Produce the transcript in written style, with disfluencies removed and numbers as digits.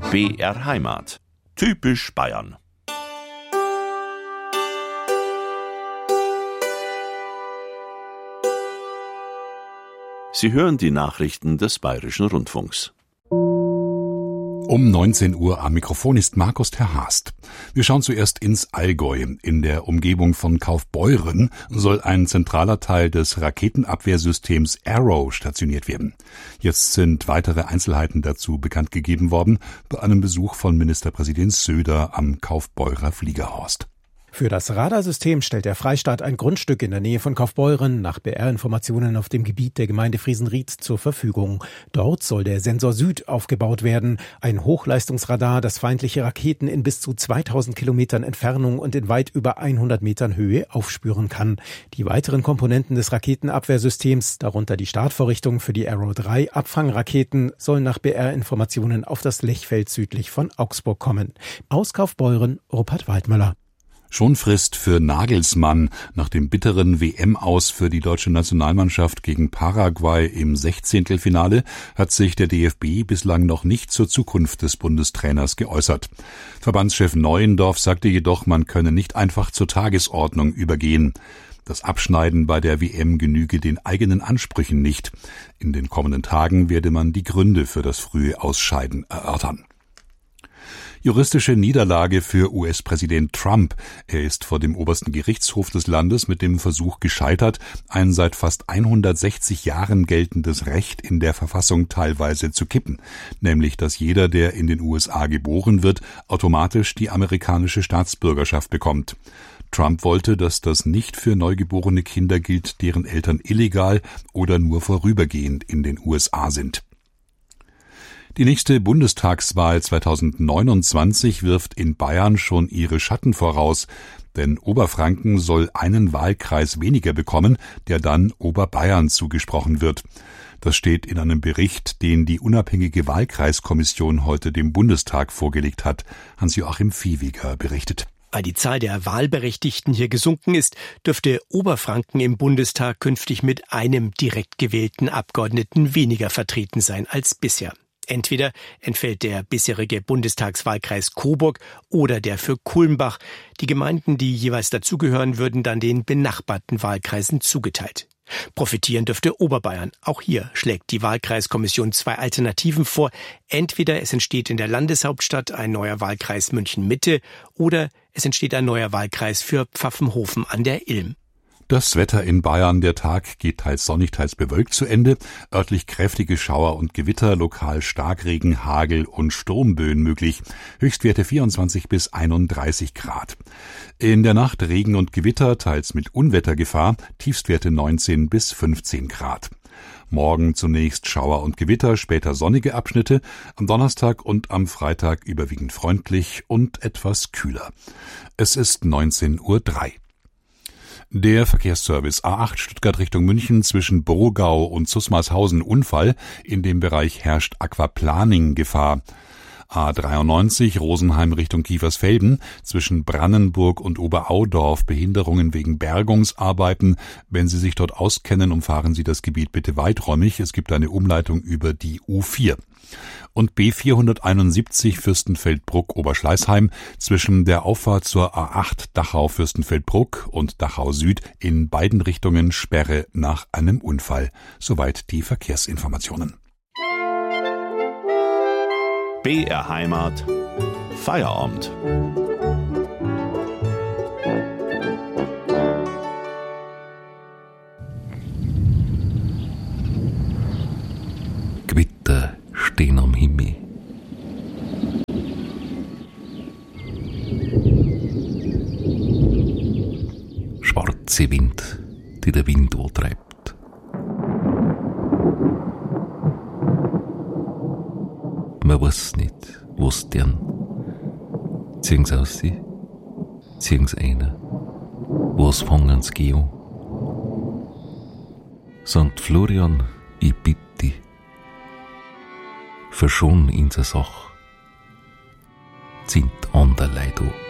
BR Heimat. Typisch Bayern. Sie hören die Nachrichten des Bayerischen Rundfunks. Um 19 Uhr am Mikrofon ist Markus Terhast. Wir schauen zuerst ins Allgäu. In der Umgebung von Kaufbeuren soll ein zentraler Teil des Raketenabwehrsystems Arrow stationiert werden. Jetzt sind weitere Einzelheiten dazu bekannt gegeben worden bei einem Besuch von Ministerpräsident Söder am Kaufbeurer Fliegerhorst. Für das Radarsystem stellt der Freistaat ein Grundstück in der Nähe von Kaufbeuren nach BR-Informationen auf dem Gebiet der Gemeinde Friesenried zur Verfügung. Dort soll der Sensor Süd aufgebaut werden, ein Hochleistungsradar, das feindliche Raketen in bis zu 2000 Kilometern Entfernung und in weit über 100 Metern Höhe aufspüren kann. Die weiteren Komponenten des Raketenabwehrsystems, darunter die Startvorrichtung für die Arrow 3 Abfangraketen, sollen nach BR-Informationen auf das Lechfeld südlich von Augsburg kommen. Aus Kaufbeuren, Rupert Waldmöller. Schon Frist für Nagelsmann. Nach dem bitteren WM-Aus für die deutsche Nationalmannschaft gegen Paraguay im 16. Finale hat sich der DFB bislang noch nicht zur Zukunft des Bundestrainers geäußert. Verbandschef Neuendorf sagte jedoch, man könne nicht einfach zur Tagesordnung übergehen. Das Abschneiden bei der WM genüge den eigenen Ansprüchen nicht. In den kommenden Tagen werde man die Gründe für das frühe Ausscheiden erörtern. Juristische Niederlage für US-Präsident Trump. Er ist vor dem obersten Gerichtshof des Landes mit dem Versuch gescheitert, ein seit fast 160 Jahren geltendes Recht in der Verfassung teilweise zu kippen, nämlich dass jeder, der in den USA geboren wird, automatisch die amerikanische Staatsbürgerschaft bekommt. Trump wollte, dass das nicht für neugeborene Kinder gilt, deren Eltern illegal oder nur vorübergehend in den USA sind. Die nächste Bundestagswahl 2029 wirft in Bayern schon ihre Schatten voraus, denn Oberfranken soll einen Wahlkreis weniger bekommen, der dann Oberbayern zugesprochen wird. Das steht in einem Bericht, den die unabhängige Wahlkreiskommission heute dem Bundestag vorgelegt hat. Hans-Joachim Viehweger berichtet. Weil die Zahl der Wahlberechtigten hier gesunken ist, dürfte Oberfranken im Bundestag künftig mit einem direkt gewählten Abgeordneten weniger vertreten sein als bisher. Entweder entfällt der bisherige Bundestagswahlkreis Coburg oder der für Kulmbach. Die Gemeinden, die jeweils dazugehören, würden dann den benachbarten Wahlkreisen zugeteilt. Profitieren dürfte Oberbayern. Auch hier schlägt die Wahlkreiskommission zwei Alternativen vor. Entweder es entsteht in der Landeshauptstadt ein neuer Wahlkreis München-Mitte oder es entsteht ein neuer Wahlkreis für Pfaffenhofen an der Ilm. Das Wetter in Bayern, der Tag geht teils sonnig, teils bewölkt zu Ende. Örtlich kräftige Schauer und Gewitter, lokal Starkregen, Hagel und Sturmböen möglich. Höchstwerte 24 bis 31 Grad. In der Nacht Regen und Gewitter, teils mit Unwettergefahr, Tiefstwerte 19 bis 15 Grad. Morgen zunächst Schauer und Gewitter, später sonnige Abschnitte, am Donnerstag und am Freitag überwiegend freundlich und etwas kühler. Es ist 19:03 Uhr. Der Verkehrsservice A8 Stuttgart Richtung München zwischen Brogau und Zusmarshausen Unfall. In dem Bereich herrscht Aquaplaning-Gefahr. A93 Rosenheim Richtung Kiefersfelden zwischen Brannenburg und Oberaudorf Behinderungen wegen Bergungsarbeiten. Wenn Sie sich dort auskennen, umfahren Sie das Gebiet bitte weiträumig. Es gibt eine Umleitung über die U4. Und B471 Fürstenfeldbruck Oberschleißheim zwischen der Auffahrt zur A8 Dachau Fürstenfeldbruck und Dachau Süd in beiden Richtungen Sperre nach einem Unfall. Soweit die Verkehrsinformationen. BR Heimat. Feierabend. Gewitter stehen am Himmel. Schwarze Wind, die der Wind treibt. Man weiß nicht, was deren. Ziehen sie aus sie, ziehen sie einer. Was fangen sie gehen? St. Florian, ich bitte dich, verschon in der Sach, sind anderlei du.